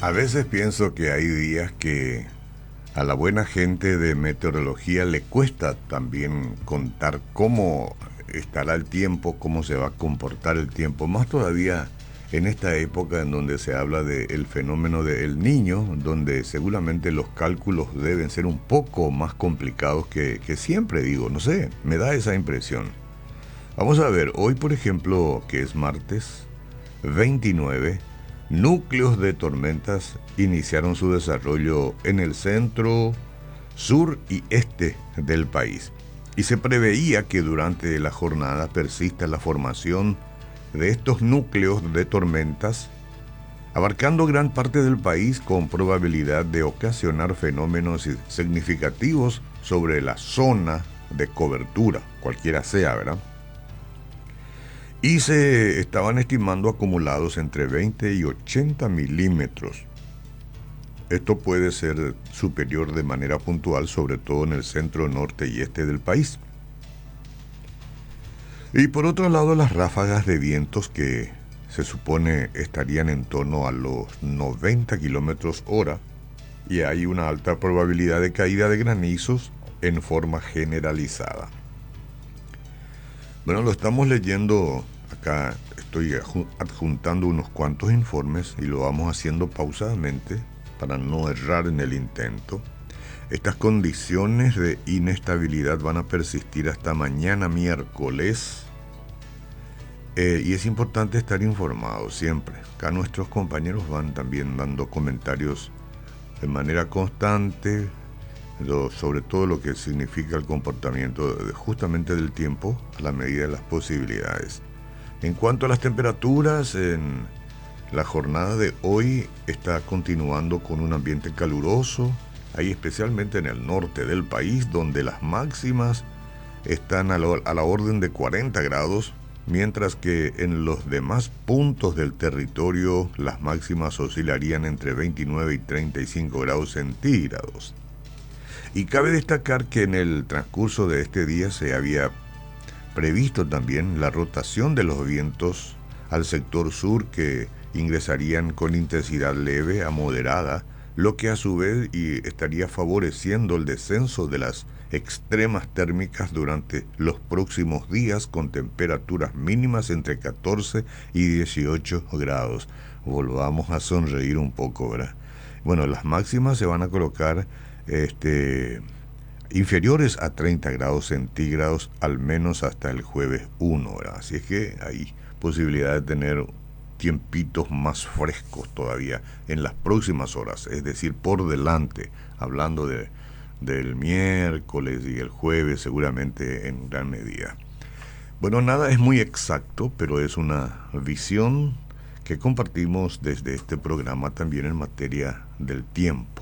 A veces pienso que hay días que a la buena gente de meteorología le cuesta también contar cómo estará el tiempo, cómo se va a comportar el tiempo, más todavía en esta época en donde se habla del fenómeno del Niño, donde seguramente los cálculos deben ser un poco más complicados que siempre, digo, no sé, me da esa impresión. Vamos a ver, hoy por ejemplo, que es martes 29, núcleos de tormentas iniciaron su desarrollo en el centro, sur y este del país. Y se preveía que durante la jornada persista la formación de estos núcleos de tormentas, abarcando gran parte del país con probabilidad de ocasionar fenómenos significativos sobre la zona de cobertura, cualquiera sea, ¿verdad? Y se estaban estimando acumulados entre 20 y 80 milímetros. Esto puede ser superior de manera puntual, sobre todo en el centro, norte y este del país. Y por otro lado, las ráfagas de vientos que se supone estarían en torno a los 90 kilómetros hora, y hay una alta probabilidad de caída de granizos en forma generalizada. Bueno, lo estamos leyendo acá, estoy adjuntando unos cuantos informes y lo vamos haciendo pausadamente para no errar en el intento. Estas condiciones de inestabilidad van a persistir hasta mañana miércoles y es importante estar informado siempre. Acá nuestros compañeros van también dando comentarios de manera constante sobre todo lo que significa el comportamiento justamente del tiempo a la medida de las posibilidades. En cuanto a las temperaturas, en la jornada de hoy está continuando con un ambiente caluroso, ahí especialmente en el norte del país, donde las máximas están a la orden de 40 grados, mientras que en los demás puntos del territorio las máximas oscilarían entre 29 y 35 grados centígrados. Y cabe destacar que en el transcurso de este día se había previsto también la rotación de los vientos al sector sur que ingresarían con intensidad leve a moderada, lo que a su vez estaría favoreciendo el descenso de las extremas térmicas durante los próximos días con temperaturas mínimas entre 14 y 18 grados. Volvamos a sonreír un poco, ¿verdad? Bueno, las máximas se van a colocar inferiores a 30 grados centígrados al menos hasta el jueves 1, ¿verdad? Así es que hay posibilidad de tener tiempitos más frescos todavía en las próximas horas, es decir, por delante, hablando del miércoles y el jueves seguramente en gran medida. Bueno, nada es muy exacto, pero es una visión que compartimos desde este programa también en materia del tiempo.